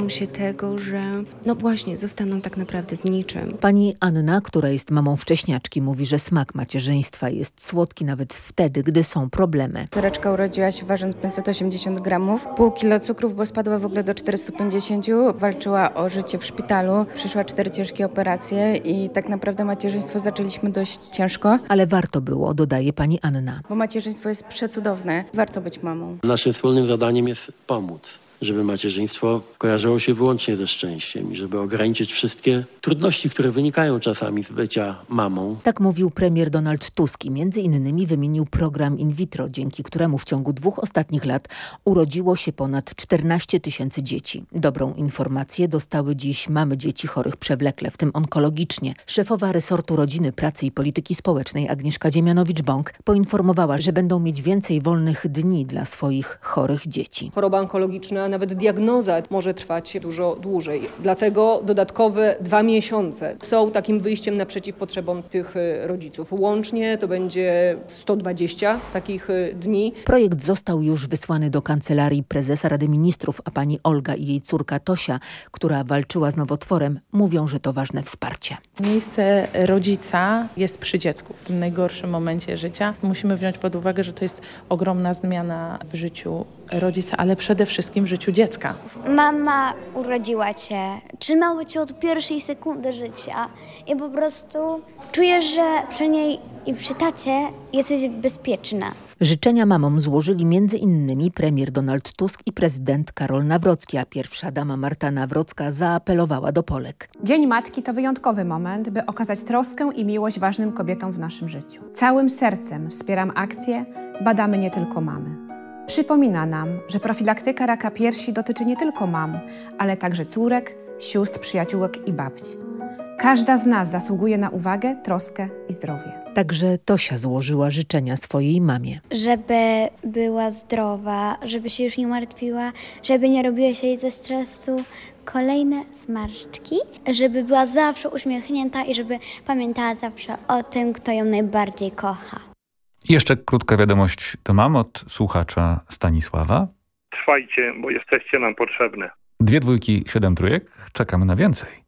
boją się tego, że no właśnie zostaną tak naprawdę z niczym. Pani Anna, która jest mamą wcześniaczki, mówi, że smak macierzyństwa jest słodki nawet wtedy, gdy są problemy. Córeczka urodziła się ważąc 580 gramów, pół kilo cukrów, bo spadła w ogóle do 450, walczyła o życie w szpitalu, przyszła 4 ciężkie operacje i tak naprawdę macierzyństwo zaczęliśmy dość ciężko. Ale warto było, dodaje pani Anna. Bo macierzyństwo jest przecudowne, warto być mamą. Naszym wspólnym zadaniem jest pomóc, żeby macierzyństwo kojarzyło się wyłącznie ze szczęściem i żeby ograniczyć wszystkie trudności, które wynikają czasami z bycia mamą. Tak mówił premier Donald Tusk i między innymi wymienił program in vitro, dzięki któremu w ciągu 2 ostatnich lat urodziło się ponad 14 000 dzieci. Dobrą informację dostały dziś mamy dzieci chorych przewlekle, w tym onkologicznie. Szefowa resortu Rodziny, Pracy i Polityki Społecznej Agnieszka Dziemianowicz-Bąk poinformowała, że będą mieć więcej wolnych dni dla swoich chorych dzieci. Choroba onkologiczna, nawet diagnoza może trwać dużo dłużej. Dlatego dodatkowe 2 miesiące są takim wyjściem naprzeciw potrzebom tych rodziców. Łącznie to będzie 120 takich dni. Projekt został już wysłany do Kancelarii Prezesa Rady Ministrów, a pani Olga i jej córka Tosia, która walczyła z nowotworem, mówią, że to ważne wsparcie. Miejsce rodzica jest przy dziecku. W tym najgorszym momencie życia musimy wziąć pod uwagę, że to jest ogromna zmiana w życiu rodzica, ale przede wszystkim w życiu dziecka. Mama urodziła cię, trzymała cię od pierwszej sekundy życia i po prostu czujesz, że przy niej i przy tacie jesteś bezpieczna. Życzenia mamom złożyli m.in. premier Donald Tusk i prezydent Karol Nawrocki, a pierwsza dama Marta Nawrocka zaapelowała do Polek. Dzień Matki to wyjątkowy moment, by okazać troskę i miłość ważnym kobietom w naszym życiu. Całym sercem wspieram akcję Badamy nie tylko mamy. Przypomina nam, że profilaktyka raka piersi dotyczy nie tylko mam, ale także córek, sióstr, przyjaciółek i babci. Każda z nas zasługuje na uwagę, troskę i zdrowie. Także Tosia złożyła życzenia swojej mamie. Żeby była zdrowa, żeby się już nie martwiła, żeby nie robiła się jej ze stresu kolejne zmarszczki, żeby była zawsze uśmiechnięta i żeby pamiętała zawsze o tym, kto ją najbardziej kocha. I jeszcze krótka wiadomość do mam od słuchacza Stanisława. Trwajcie, bo jesteście nam potrzebne. 2 dwójki, 7 trójek. Czekamy na więcej.